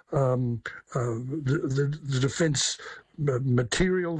the defence material,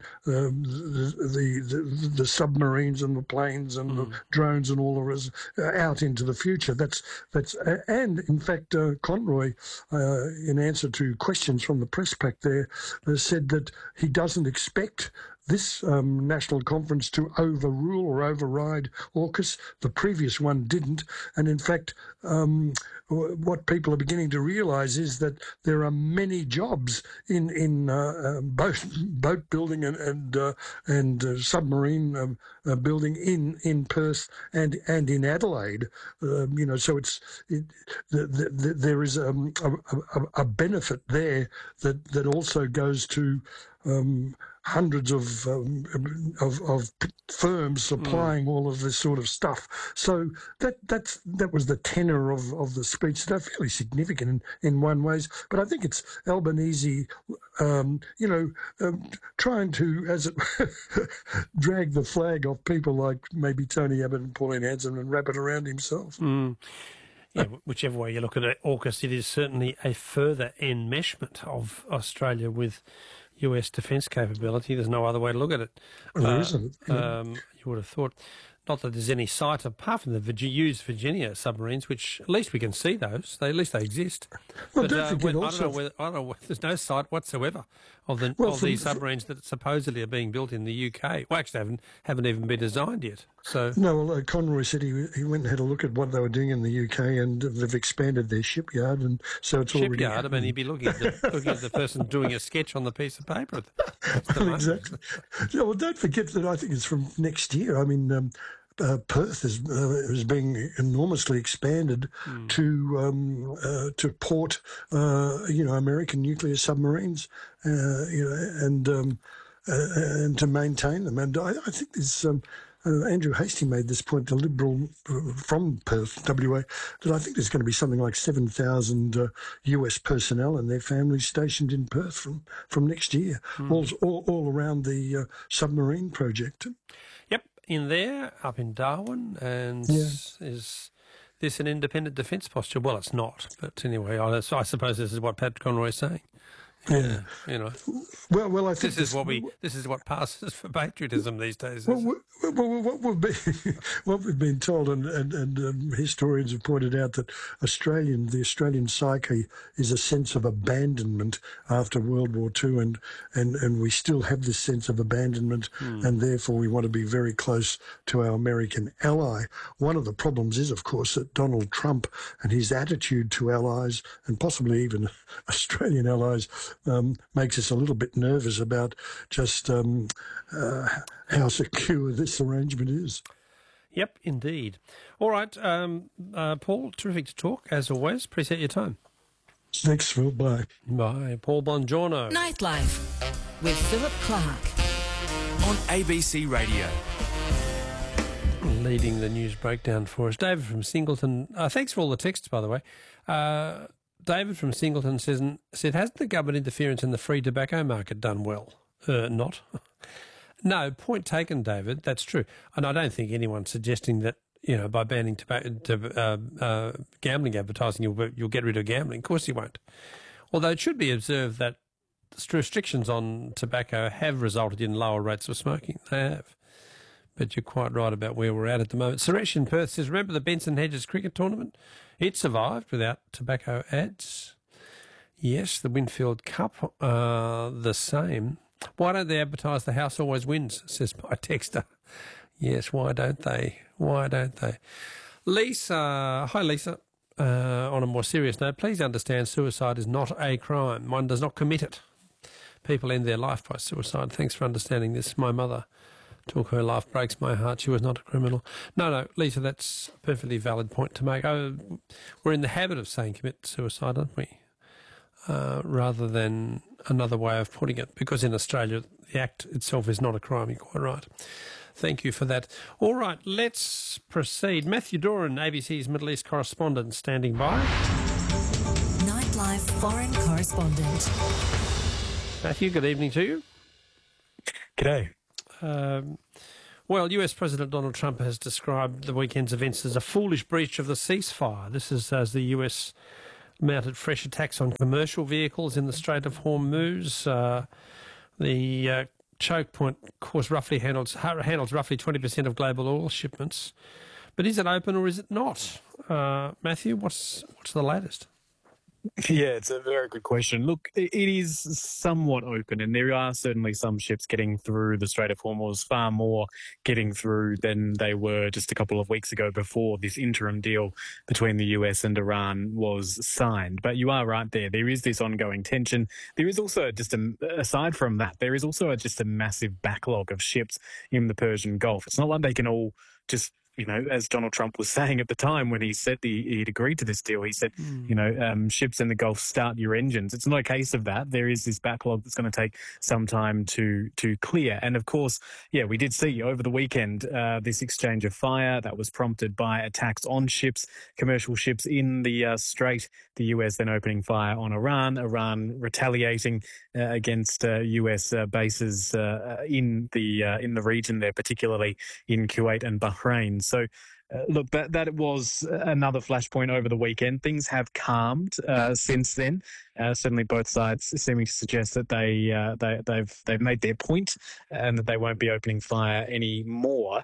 the submarines and the planes and the drones and all the rest out into the future. And in fact, Conroy, in answer to questions from the press pack there, said that he doesn't expect this national conference to overrule or override AUKUS. The previous one didn't. And in fact, what people are beginning to realise is that there are many jobs in boat building and submarine building in Perth and in Adelaide. So there is a benefit there that also goes to hundreds of firms supplying all of this sort of stuff. So that was the tenor of the speech. They're fairly significant in one ways, but I think it's Albanese, trying to, as it drag the flag off people like maybe Tony Abbott and Pauline Hanson and wrap it around himself. Yeah, whichever way you look at it, AUKUS, it is certainly a further enmeshment of Australia with US defence capability. There's no other way to look at it. There isn't. Yeah. You would have thought. Not that there's any sight, apart from the used Virginia submarines, which at least we can see those. At least they exist. Well, but don't forget also... I don't know. There's no sight whatsoever of these submarines that supposedly are being built in the UK. Well, actually, haven't even been designed yet. So no, Conroy said he went and had a look at what they were doing in the UK, and they've expanded their shipyard, and so it's already shipyard. I mean, he'd be looking at the person doing a sketch on the piece of paper. Exactly. Yeah, well, don't forget that I think it's from next year. I mean. Perth is being enormously expanded to port, American nuclear submarines, and to maintain them. And I think there's Andrew Hastie made this point, the Liberal from Perth, WA, that I think there's going to be something like 7,000 US personnel and their families stationed in Perth from next year, all around the submarine project. Yep. In there, up in Darwin, and is this an independent defence posture? Well, it's not, but anyway, I suppose this is what Pat Conroy is saying. Yeah, Well, I think this is what passes for patriotism these days. What we've been told, and historians have pointed out that the Australian psyche is a sense of abandonment after World War II, and we still have this sense of abandonment, and therefore we want to be very close to our American ally. One of the problems is, of course, that Donald Trump and his attitude to allies, and possibly even Australian allies, makes us a little bit nervous about just how secure this arrangement is. Yep, indeed. All right, Paul, terrific to talk, as always. Appreciate your time. Thanks, Phil. Bye. Bye. Paul Bongiorno. Nightlife with Philip Clark on ABC Radio. Leading the news breakdown for us, David from Singleton. Thanks for all the texts, by the way. David from Singleton said, hasn't the government interference in the free tobacco market done well? Not. No, point taken, David. That's true. And I don't think anyone's suggesting that, by banning gambling advertising, you'll get rid of gambling. Of course you won't. Although it should be observed that restrictions on tobacco have resulted in lower rates of smoking. They have. But you're quite right about where we're at the moment. Suresh in Perth says, remember the Benson Hedges cricket tournament? It survived without tobacco ads. Yes, the Winfield Cup, the same. Why don't they advertise the house always wins, says my texter. Yes, why don't they? Why don't they? Lisa, hi Lisa. On a more serious note, please understand suicide is not a crime. One does not commit it. People end their life by suicide. Thanks for understanding this. My mother took her life, breaks my heart. She was not a criminal. No, Lisa, that's a perfectly valid point to make. We're in the habit of saying commit suicide, aren't we? Rather than another way of putting it. Because in Australia, the act itself is not a crime. You're quite right. Thank you for that. All right, let's proceed. Matthew Doran, ABC's Middle East correspondent, standing by. Nightlife foreign correspondent. Matthew, good evening to you. G'day. Well, US President Donald Trump has described the weekend's events as a foolish breach of the ceasefire. This is as the US mounted fresh attacks on commercial vehicles in the Strait of Hormuz. The choke point, of course, handles roughly 20% of global oil shipments. But is it open or is it not? Matthew, what's the latest? Yeah, it's a very good question. Look, it is somewhat open, and there are certainly some ships getting through the Strait of Hormuz, far more getting through than they were just a couple of weeks ago before this interim deal between the US and Iran was signed. But you are right there. There is this ongoing tension. There is also aside from that, there is also just a massive backlog of ships in the Persian Gulf. It's not like they can all just, as Donald Trump was saying at the time when he said he'd agreed to this deal, he said, ships in the Gulf, start your engines. It's not a case of that. There is this backlog that's going to take some time to clear. And of course, we did see over the weekend this exchange of fire that was prompted by attacks on ships, commercial ships in the Strait. The US then opening fire on Iran retaliating against US bases in the region there, particularly in Kuwait and Bahrain. So, look, that was another flashpoint over the weekend. Things have calmed since then. Certainly, both sides seeming to suggest that they've made their point and that they won't be opening fire anymore.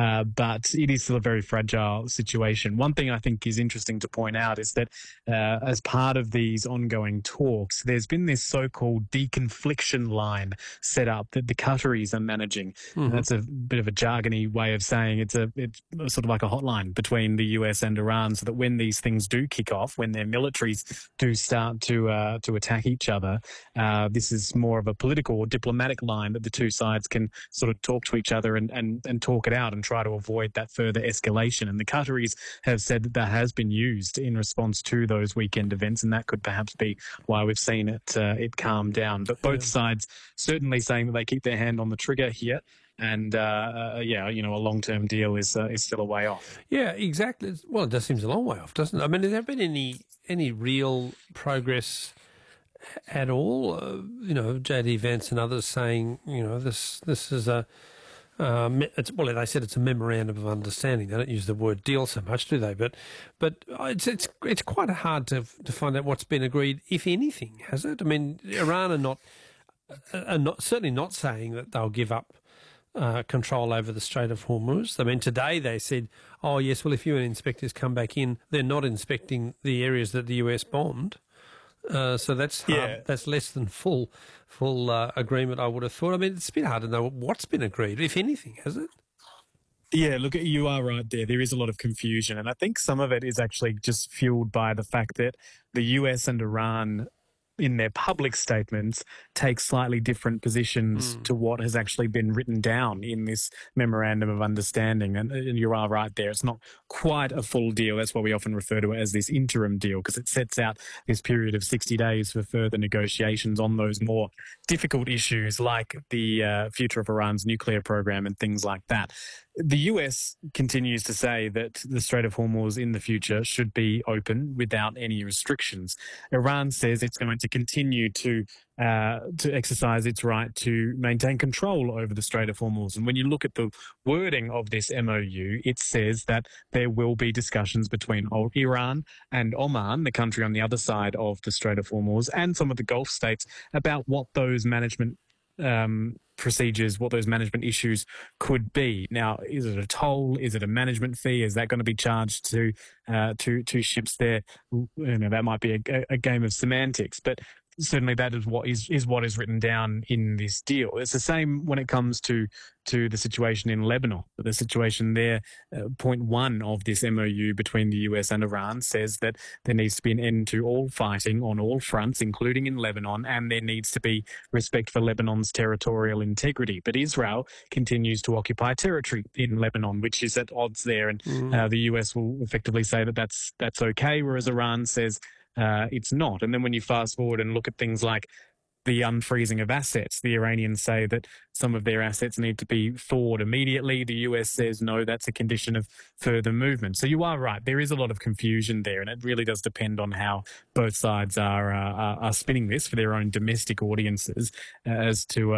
But it is still a very fragile situation. One thing I think is interesting to point out is that as part of these ongoing talks, there's been this so-called deconfliction line set up that the Qataris are managing. Mm-hmm. That's a bit of a jargony way of saying it's sort of like a hotline between the US and Iran, so that when these things do kick off, when their militaries do start to attack each other, this is more of a political or diplomatic line that the two sides can sort of talk to each other and talk it out and try to avoid that further escalation. And the Qataris have said that has been used in response to those weekend events, and that could perhaps be why we've seen it calm down. But both sides certainly saying that they keep their hand on the trigger here. And, a long-term deal is still a way off. Yeah, exactly. Well, it just seems a long way off, doesn't it? I mean, has there been any real progress at all? J.D. Vance and others saying, this is they said it's a memorandum of understanding. They don't use the word deal so much, do they? But it's quite hard to find out what's been agreed, if anything, has it? I mean, Iran are not certainly not saying that they'll give up control over the Strait of Hormuz. I mean, today they said, oh, yes, well, if UN inspectors come back in, they're not inspecting the areas that the US bombed. So that's that's less than full agreement, I would have thought. I mean, it's a bit hard to know what's been agreed, if anything, has it? Yeah, look, you are right there. There is a lot of confusion. And I think some of it is actually just fueled by the fact that the US and Iran, in their public statements, take slightly different positions to what has actually been written down in this memorandum of understanding. And you are right there. It's not quite a full deal. That's why we often refer to it as this interim deal, because it sets out this period of 60 days for further negotiations on those more difficult issues like the future of Iran's nuclear program and things like that. The US continues to say that the Strait of Hormuz in the future should be open without any restrictions. Iran says it's going to continue to exercise its right to maintain control over the Strait of Hormuz. And when you look at the wording of this MOU, it says that there will be discussions between Iran and Oman, the country on the other side of the Strait of Hormuz, and some of the Gulf states about what those management procedures, what those management issues could be. Now, is it a toll? Is it a management fee? Is that going to be charged to ships there? That might be a game of semantics, but certainly that is what is written down in this deal. It's the same when it comes to the situation in Lebanon. The situation there, point one of this MOU between the US and Iran says that there needs to be an end to all fighting on all fronts, including in Lebanon, and there needs to be respect for Lebanon's territorial integrity. But Israel continues to occupy territory in Lebanon, which is at odds there, and the US will effectively say that that's okay, whereas Iran says it's not. And then when you fast forward and look at things like the unfreezing of assets, the Iranians say that some of their assets need to be thawed immediately. The US says, no, that's a condition of further movement. So you are right. There is a lot of confusion there, and it really does depend on how both sides are spinning this for their own domestic audiences as to,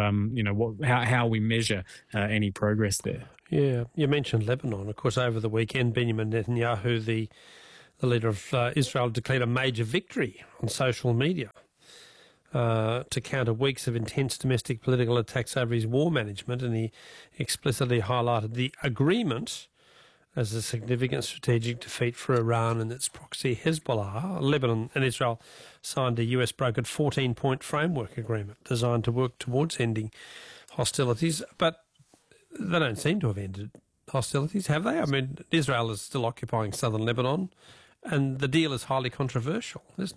how we measure any progress there. Yeah, you mentioned Lebanon. Of course, over the weekend, Benjamin Netanyahu, the the leader of Israel declared a major victory on social media to counter weeks of intense domestic political attacks over his war management, and he explicitly highlighted the agreement as a significant strategic defeat for Iran and its proxy Hezbollah. Lebanon and Israel signed a US-brokered 14-point framework agreement designed to work towards ending hostilities, but they don't seem to have ended hostilities, have they? I mean, Israel is still occupying southern Lebanon, and the deal is highly controversial, isn't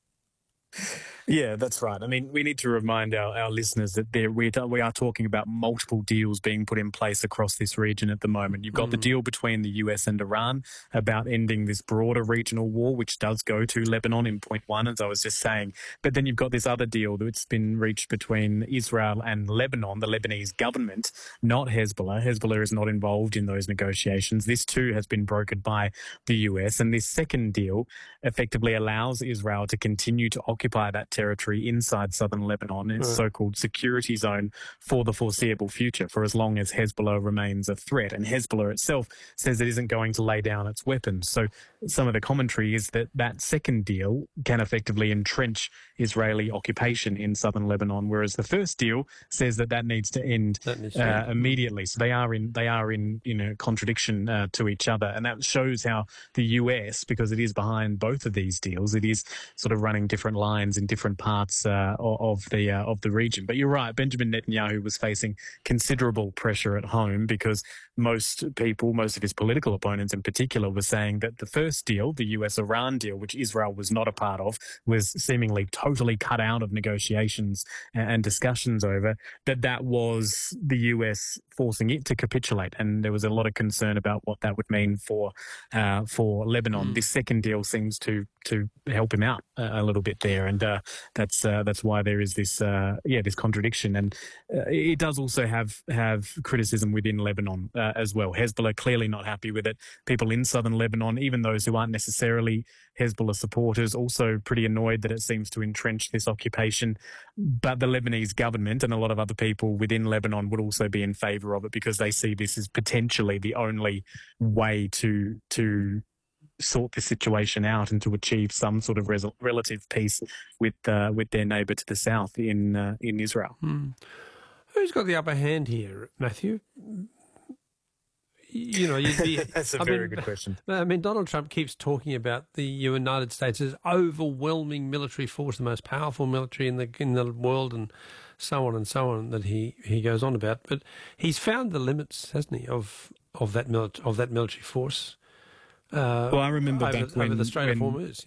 it? Yeah, that's right. I mean, we need to remind our listeners that we are talking about multiple deals being put in place across this region at the moment. You've got the deal between the US and Iran about ending this broader regional war, which does go to Lebanon in point one, as I was just saying. But then you've got this other deal that's been reached between Israel and Lebanon, the Lebanese government, not Hezbollah. Hezbollah is not involved in those negotiations. This too has been brokered by the US. And this second deal effectively allows Israel to continue to occupy that territory inside southern Lebanon, its so-called security zone, for the foreseeable future, for as long as Hezbollah remains a threat. And Hezbollah itself says it isn't going to lay down its weapons. So some of the commentary is that that second deal can effectively entrench Israeli occupation in southern Lebanon, whereas the first deal says that that needs to end immediately. So they are in contradiction to each other, and that shows how the US, because it is behind both of these deals, it is sort of running different lines in different parts of the region. But you're right, Benjamin Netanyahu was facing considerable pressure at home because most of his political opponents in particular were saying that the first deal, the US-Iran deal, which Israel was not a part of, was seemingly totally cut out of negotiations and discussions over, that was the US forcing it to capitulate. And there was a lot of concern about what that would mean for Lebanon. This second deal seems to help him out a little bit there, and that's why there is this this contradiction. And it does also have criticism within Lebanon as well. Hezbollah clearly not happy with it. People in southern Lebanon, even those who aren't necessarily Hezbollah supporters, also pretty annoyed that it seems to entrench this occupation. But the Lebanese government and a lot of other people within Lebanon would also be in favour of it because they see this as potentially the only way to sort the situation out and to achieve some sort of relative peace with their neighbour to the south in Israel. Who's got the upper hand here, Matthew? That's a very good question. I mean, Donald Trump keeps talking about the United States as overwhelming military force, the most powerful military in the world, and so on that he goes on about. But he's found the limits, hasn't he, of that military force. Well, I remember over, back when the Strait of Hormuz,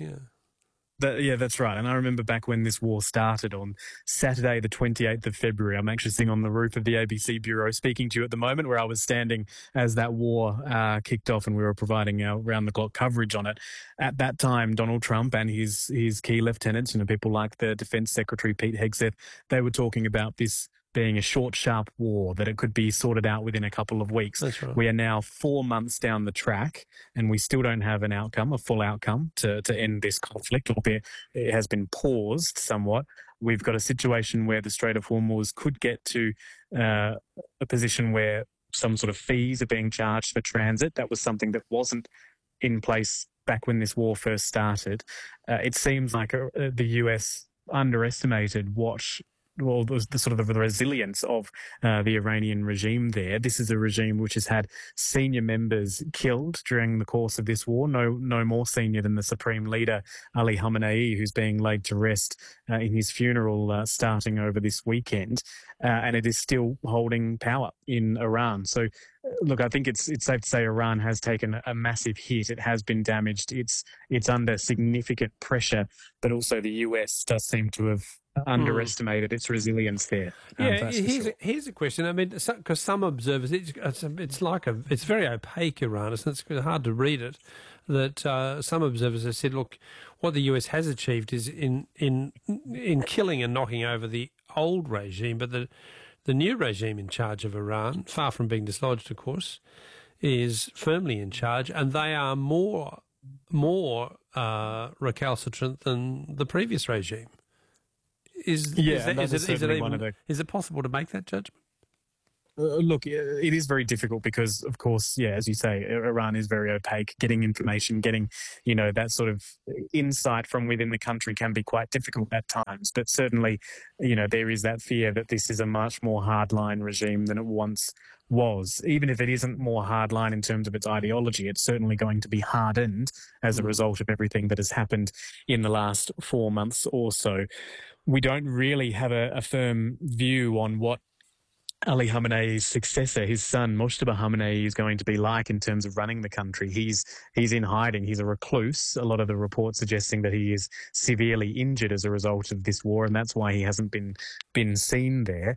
that's right. And I remember back when this war started on Saturday, the 28th of February. I'm actually sitting on the roof of the ABC bureau speaking to you at the moment, where I was standing as that war kicked off and we were providing our round-the-clock coverage on it. At that time, Donald Trump and his key lieutenants, people like the Defense Secretary Pete Hegseth, they were talking about this being a short, sharp war, that it could be sorted out within a couple of weeks. That's right. We are now 4 months down the track and we still don't have an outcome, a full outcome to end this conflict, albeit it has been paused somewhat. We've got a situation where the Strait of Hormuz could get to a position where some sort of fees are being charged for transit. That was something that wasn't in place back when this war first started. It seems like the US underestimated the sort of the resilience of the Iranian regime there. This is a regime which has had senior members killed during the course of this war, no more senior than the Supreme Leader, Ali Khamenei, who's being laid to rest in his funeral starting over this weekend. And it is still holding power in Iran. So, look, I think it's safe to say Iran has taken a massive hit. It has been damaged. It's under significant pressure, but also the US does seem to have underestimated its resilience there. Here's a question. I mean, because some observers, it's very opaque, Iran. It's hard to read it. That some observers have said, look, what the US has achieved is in killing and knocking over the old regime, but the new regime in charge of Iran, far from being dislodged, of course, is firmly in charge, and they are more recalcitrant than the previous regime. Is it possible to make that judgment? Look, it is very difficult because, of course, yeah, as you say, Iran is very opaque. Getting information, getting, that sort of insight from within the country can be quite difficult at times. But certainly, there is that fear that this is a much more hardline regime than it once was. Even if it isn't more hardline in terms of its ideology, it's certainly going to be hardened as a result of everything that has happened in the last 4 months or so. We don't really have a firm view on what Ali Khamenei's successor, his son, Mojtaba Khamenei, is going to be like in terms of running the country. He's in hiding. He's a recluse. A lot of the reports suggesting that he is severely injured as a result of this war, and that's why he hasn't been seen there.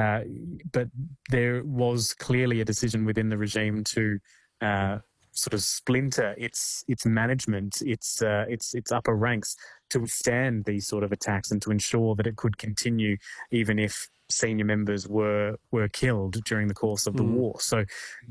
But there was clearly a decision within the regime to sort of splinter its management, its upper ranks to withstand these sort of attacks and to ensure that it could continue even if senior members were killed during the course of the war. So,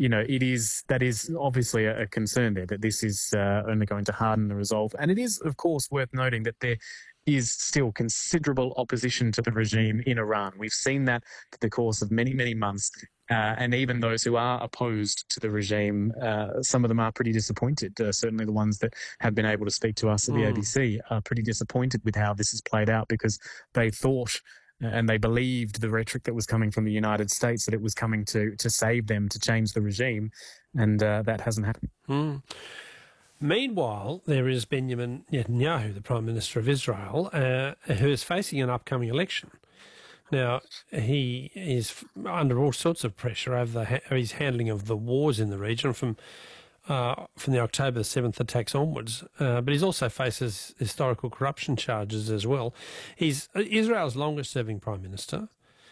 that is obviously a concern there, that this is only going to harden the resolve. And it is, of course, worth noting that there is still considerable opposition to the regime in Iran. We've seen that through the course of many, many months. And even those who are opposed to the regime, some of them are pretty disappointed. Certainly the ones that have been able to speak to us at the ABC are pretty disappointed with how this has played out, because they thought and they believed the rhetoric that was coming from the United States, that it was coming to save them, to change the regime, and that hasn't happened. Meanwhile, there is Benjamin Netanyahu, the Prime Minister of Israel, who is facing an upcoming election. Now, he is under all sorts of pressure over his handling of the wars in the region from the October 7th attacks onwards, but he also faces historical corruption charges as well. He's Israel's longest-serving Prime Minister.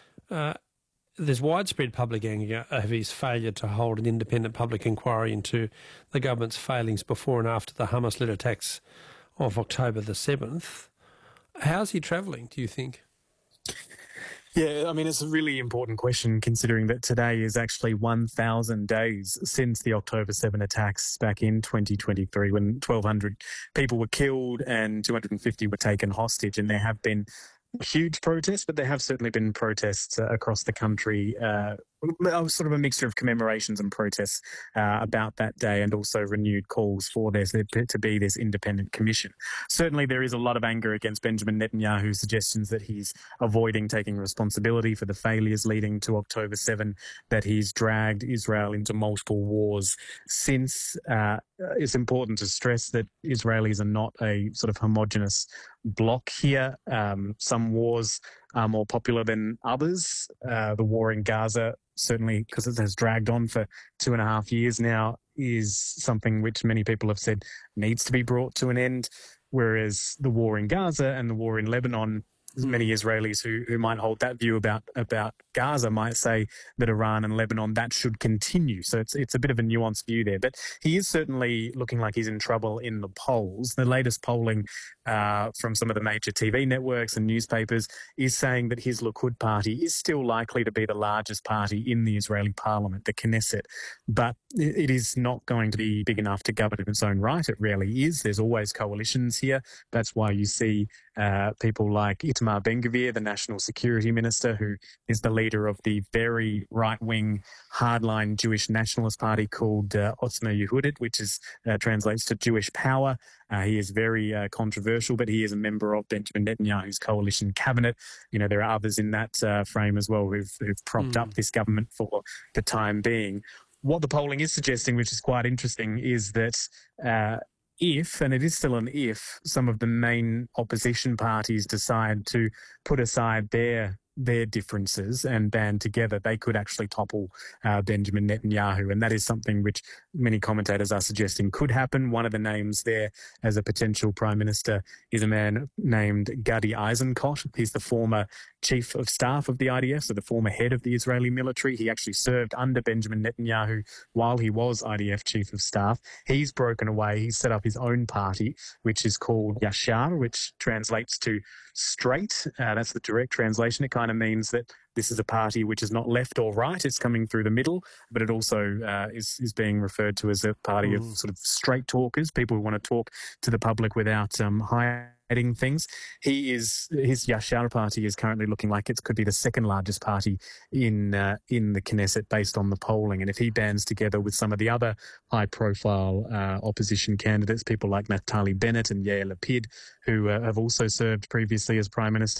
There's widespread public anger over his failure to hold an independent public inquiry into the government's failings before and after the Hamas-led attacks of October the 7th. How's he travelling, do you think? Yeah, I mean, it's a really important question, considering that today is actually 1,000 days since the October 7 attacks back in 2023, when 1,200 people were killed and 250 were taken hostage. And there have been huge protests, but there have certainly been protests across the country, sort of a mixture of commemorations and protests about that day, and also renewed calls for there to be this independent commission. Certainly there is a lot of anger against Benjamin Netanyahu's suggestions that he's avoiding taking responsibility for the failures leading to October 7, that he's dragged Israel into multiple wars since. It's important to stress that Israelis are not a sort of homogenous bloc here. Some wars are more popular than others. The war in Gaza, certainly because it has dragged on for 2.5 years now, is something which many people have said needs to be brought to an end, whereas the war in Gaza and the war in Lebanon, many Israelis who might hold that view about Gaza might say that Iran and Lebanon, that should continue. So it's a bit of a nuanced view there. But he is certainly looking like he's in trouble in the polls. The latest polling from some of the major TV networks and newspapers is saying that his Likud party is still likely to be the largest party in the Israeli parliament, the Knesset. But it is not going to be big enough to govern in its own right. It rarely is. There's always coalitions here. That's why you see people like Itamar Ben-Gvir, the national security minister, who is the leader of the very right-wing, hardline Jewish nationalist party called Otzma Yehudit, which translates to Jewish Power. He is very controversial, but he is a member of Benjamin Netanyahu's coalition cabinet. There are others in that frame as well who've propped up this government for the time being. What the polling is suggesting, which is quite interesting, is that if, and it is still an if, some of the main opposition parties decide to put aside their differences and band together, they could actually topple Benjamin Netanyahu. And that is something which many commentators are suggesting could happen. One of the names there as a potential prime minister is a man named Gadi Eisenkot. He's the former chief of staff of the IDF, so the former head of the Israeli military. He actually served under Benjamin Netanyahu while he was IDF chief of staff. He's broken away. He's set up his own party, which is called Yashar, which translates to straight. That's the direct translation. It kind kind of means that this is a party which is not left or right, it's coming through the middle, but it also is being referred to as a party of sort of straight talkers, people who want to talk to the public without hiding things. His Yashar party is currently looking like it could be the second largest party in the Knesset based on the polling. And if he bands together with some of the other high-profile opposition candidates, people like Naftali Bennett and Yair Lapid, who have also served previously as Prime Minister,